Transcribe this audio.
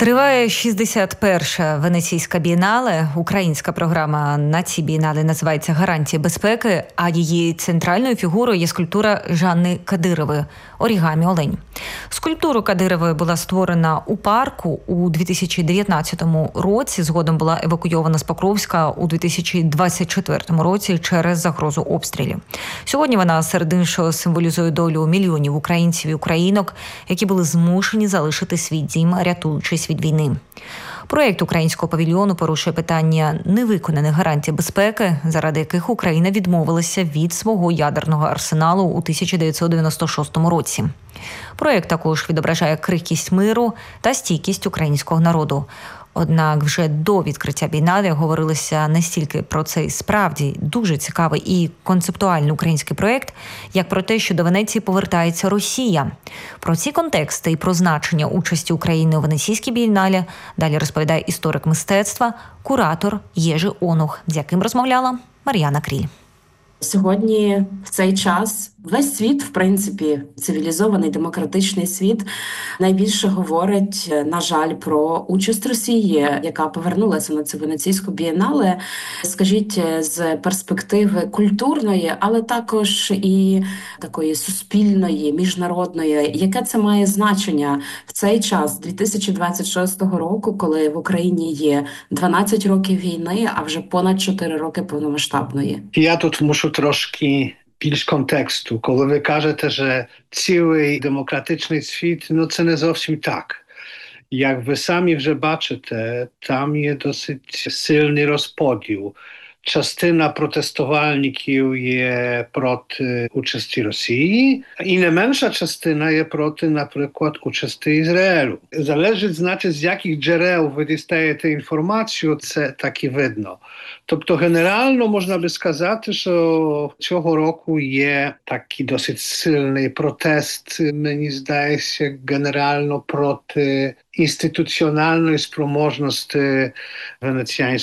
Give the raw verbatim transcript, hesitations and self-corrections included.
Триває шістдесят перша Венеційська бієнале. Українська програма на цій бієнале називається «Гарантії безпеки», а її центральною фігурою є скульптура Жанни Кадирової «Орігамі Олень». Скульптура Кадирової була створена у парку у дві тисячі дев'ятнадцятому році, згодом була евакуйована з Покровська у дві тисячі двадцять четвертому році через загрозу обстрілів. Сьогодні вона серед іншого символізує долю мільйонів українців і українок, які були змушені залишити свій дім, рятуючись від війни. Проєкт українського павільйону порушує питання невиконаних гарантій безпеки, заради яких Україна відмовилася від свого ядерного арсеналу у тисяча дев'ятсот дев'яносто шостому році. Проєкт також відображає крихкість миру та стійкість українського народу. Однак вже до відкриття бієнале говорилося не стільки про цей справді дуже цікавий і концептуальний український проєкт, як про те, що до Венеції повертається Росія. Про ці контексти і про значення участі України у Венеційській бієнале далі розповідає історик мистецтва, куратор Єжи Онух, з яким розмовляла Мар'яна Кріль. Сьогодні, в цей час, весь світ, в принципі, цивілізований, демократичний світ, найбільше говорить, на жаль, про участь Росії, яка повернулася на цю Венеційську бієнале, скажіть, з перспективи культурної, але також і такої суспільної, міжнародної. Яке це має значення в цей час, дві тисячі двадцять шостого року, коли в Україні є дванадцять років війни, а вже понад чотири роки повномасштабної? Я тут мушу трошки більш контексту. Коли ви кажете, що цілий демократичний світ, ну це не зовсім так. Як ви самі вже бачите, там є досить сильний розподіл. Частина протестувальників є проти участі Росії, і не менша частина є проти, наприклад, участі Ізраїлю. Залежить, значить, з яких джерел ви дістаєте інформацію, це так і видно. Тобто, генерально можна би сказати, що цього року є такий досить сильний протест, мені здається, генерально проти інституціональної спроможності венеціанської